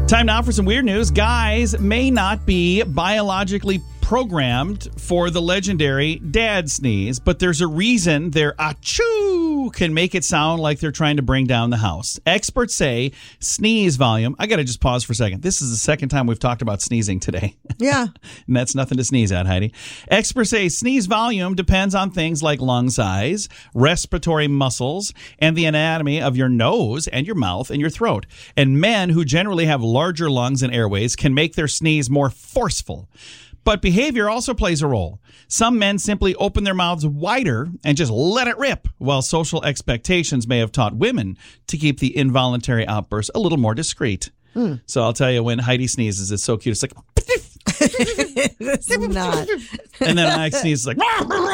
Time now for some weird news. Guys may not be biologically programmed for the legendary dad sneeze, but there's a reason their achoo can make it sound like they're trying to bring down the house. Experts say sneeze volume. I got to just pause for a second. This is the second time we've talked about sneezing today. Yeah. And that's nothing to sneeze at, Heidi. Experts say sneeze volume depends on things like lung size, respiratory muscles, and the anatomy of your nose and your mouth and your throat. And men who generally have larger lungs and airways can make their sneeze more forceful. But behavior also plays a role. Some men simply open their mouths wider and just let it rip, while social expectations may have taught women to keep the involuntary outbursts a little more discreet. So I'll tell you, when Heidi sneezes, it's so cute. It's like... It's not. And then I sneeze like...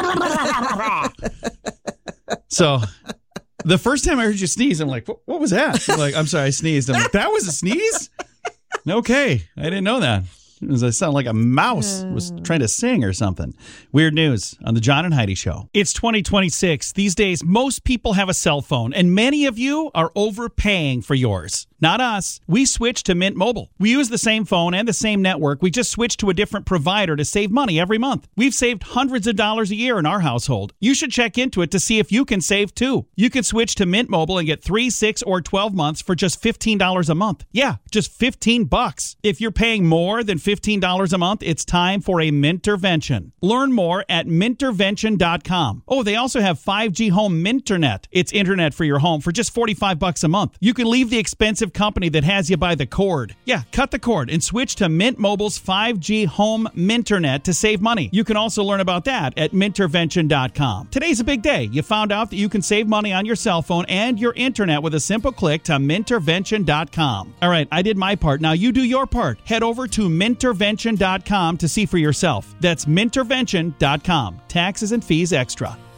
So... The first time I heard you sneeze, I'm like, what was that? You're like, I'm sorry, I sneezed. I'm like, that was a sneeze? Okay, I didn't know that. It sounded like a mouse was trying to sing or something. Weird news on the John and Heidi Show. It's 2026. These days, most people have a cell phone, and many of you are overpaying for yours. Not us. We switched to Mint Mobile. We use the same phone and the same network. We just switched to a different provider to save money every month. We've saved hundreds of dollars a year in our household. You should check into it to see if you can save too. You can switch to Mint Mobile and get 3, 6, or 12 months for just $15 a month. Yeah, just $15. If you're paying more than $15 a month, it's time for a Mintervention. Learn more at Mintervention.com. Oh, they also have 5G Home Minternet. It's internet for your home for just $45 a month. You can leave the expensive company that has you by the cord. Yeah, cut the cord and switch to Mint Mobile's 5G Home Minternet to save money. You can also learn about that at Mintervention.com. Today's a big day. You found out that you can save money on your cell phone and your internet with a simple click to Mintervention.com. All right, I did my part. Now you do your part. Head over to Mintervention.com to see for yourself. That's Mintervention.com. Taxes and fees extra.